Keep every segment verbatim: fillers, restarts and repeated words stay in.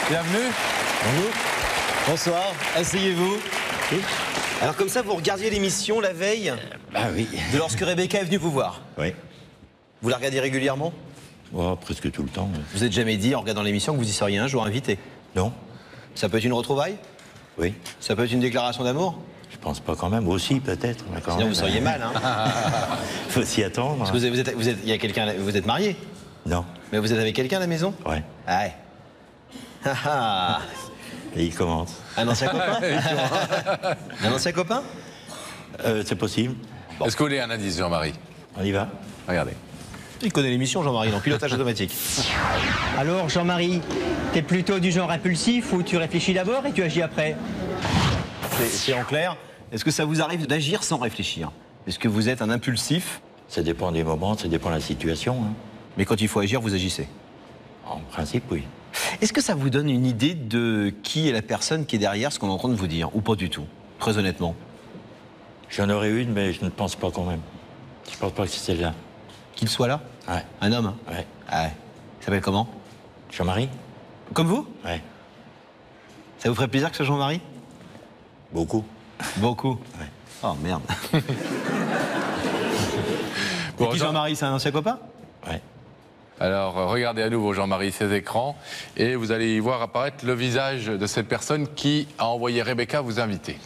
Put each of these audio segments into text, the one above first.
Bienvenue. Bonjour. Bonsoir, asseyez-vous. Oui. Alors comme ça, vous regardiez l'émission la veille euh, Bah oui. de lorsque Rebecca est venue vous voir. Oui. Vous la regardez régulièrement? Oh, presque tout le temps. Oui. Vous n'êtes jamais dit, en regardant l'émission, que vous y seriez un jour invité? Non. Ça peut être une retrouvaille? Oui. Ça peut être une déclaration d'amour? Je pense pas quand même. Aussi, peut-être. Sinon, même, vous seriez mal, hein. Faut s'y attendre. Parce que vous êtes, vous êtes, vous êtes, il y a quelqu'un, vous êtes marié? Non. Mais vous êtes avec quelqu'un à la maison? Ouais. Ah ouais. Ah ah. Et il commence. Un ancien copain? Un ancien copain? Euh, c'est possible. Bon. Est-ce que vous voulez un indice, Jean-Marie? On y va. Regardez. Il connaît l'émission, Jean-Marie, dans pilotage automatique. Alors, Jean-Marie, t'es plutôt du genre impulsif ou tu réfléchis d'abord et tu agis après? C'est en clair. Est-ce que ça vous arrive d'agir sans réfléchir? Est-ce que vous êtes un impulsif? Ça dépend des moments, ça dépend de la situation. Hein. Mais quand il faut agir, vous agissez? En principe, oui. Est-ce que ça vous donne une idée de qui est la personne qui est derrière ce qu'on est en train de vous dire? Ou pas du tout? Très honnêtement. J'en aurais une, mais je ne pense pas quand même. Je pense pas que c'est celle-là. Qu'il soit là? Ouais. Un homme, hein? Ouais. Ah ouais. Il s'appelle comment? Jean-Marie? Comme vous? Ouais. Ça vous ferait plaisir que ce soit Jean-Marie? Beaucoup. Beaucoup? Ouais. Oh merde. Bon, qui Jean- Jean-Marie? C'est un ancien copain? Ouais. Alors, euh, regardez à nouveau, Jean-Marie, ces écrans, et vous allez y voir apparaître le visage de cette personne qui a envoyé Rebecca vous inviter.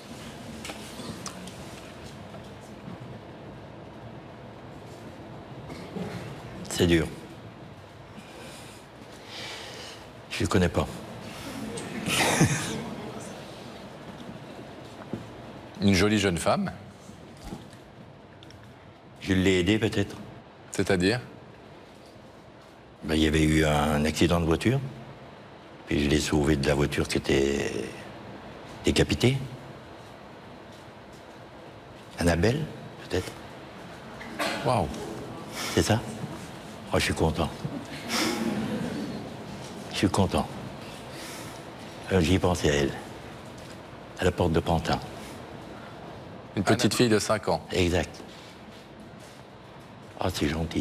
C'est dur. Je le connais pas. Une jolie jeune femme, Je l'ai aidé peut-être. c'est-à-dire? Ben, il y avait eu un accident de voiture. Puis je l'ai sauvé de la voiture qui était décapitée. Annabelle, peut-être. Waouh. C'est ça? Oh, je suis content. Je suis content. Euh, J'y ai pensé à elle. À la porte de Pantin. Une petite fille de cinq ans. Exact. Oh, c'est gentil.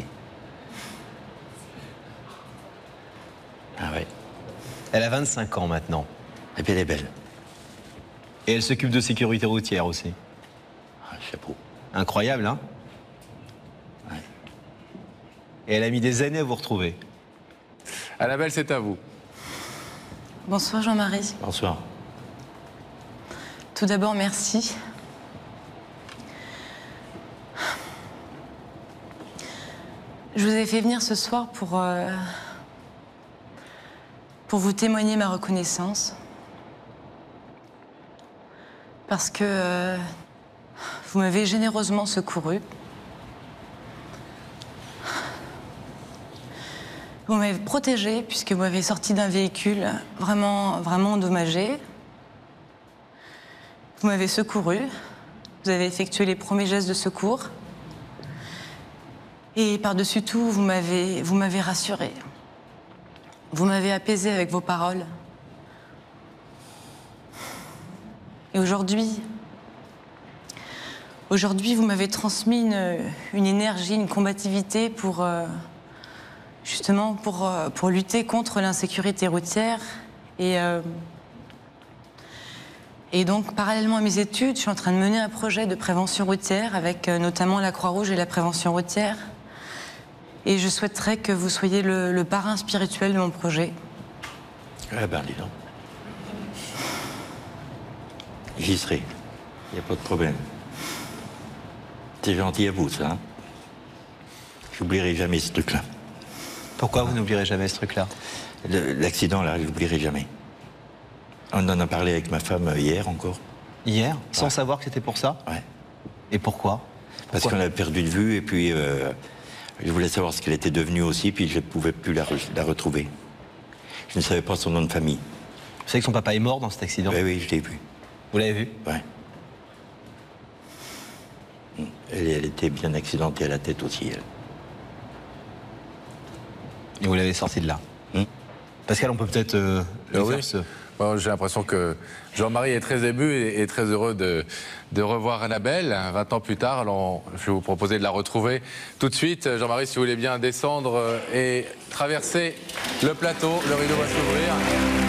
Ah ouais. Elle a vingt-cinq ans maintenant. Et puis elle est belle. Et elle s'occupe de sécurité routière aussi. Ah, chapeau. Incroyable, hein? Ouais. Et elle a mis des années à vous retrouver. Annabelle, c'est à vous. Bonsoir Jean-Marie. Bonsoir. Tout d'abord, merci. Je vous ai fait venir ce soir pour, euh, pour vous témoigner ma reconnaissance. Parce que euh, vous m'avez généreusement secouru. Vous m'avez protégée puisque vous m'avez sorti d'un véhicule vraiment, vraiment endommagé. Vous m'avez secouru. Vous avez effectué les premiers gestes de secours. Et par-dessus tout, vous m'avez, vous m'avez rassurée. Vous m'avez apaisée avec vos paroles. Et aujourd'hui, aujourd'hui, vous m'avez transmis une, une énergie, une combativité pour, euh, justement, pour, euh, pour lutter contre l'insécurité routière. Et, euh, et donc, parallèlement à mes études, je suis en train de mener un projet de prévention routière avec euh, notamment la Croix-Rouge et la prévention routière. Et je souhaiterais que vous soyez le, le parrain spirituel de mon projet. Eh ben, dis donc. J'y serai. Il n'y a pas de problème. C'est gentil à vous, ça. Hein? J'oublierai jamais ce truc-là. Pourquoi vous n'oublierez jamais ce truc-là? Le- L'accident, là, je l'oublierai jamais. On en a parlé avec ma femme euh, hier encore. Hier? Sans Ouais. savoir que c'était pour ça? Ouais. Et pourquoi? Parce Pourquoi qu'on l'a perdu de vue et puis euh, je voulais savoir ce qu'elle était devenue aussi, puis je ne pouvais plus la, re- la retrouver. Je ne savais pas son nom de famille. Vous savez que son papa est mort dans cet accident? Oui, oui, je l'ai vu. Vous l'avez vu? Ouais. Elle, elle était bien accidentée à la tête aussi, elle. Et vous l'avez sorti de là? Hmm. Pascal, on peut peut-être euh, lui Ah oui. faire ce... Bon, j'ai l'impression que Jean-Marie est très ému et, et très heureux de, de revoir Annabelle vingt ans plus tard. Alors, je vais vous proposer de la retrouver tout de suite. Jean-Marie, si vous voulez bien descendre et traverser le plateau, le rideau va s'ouvrir.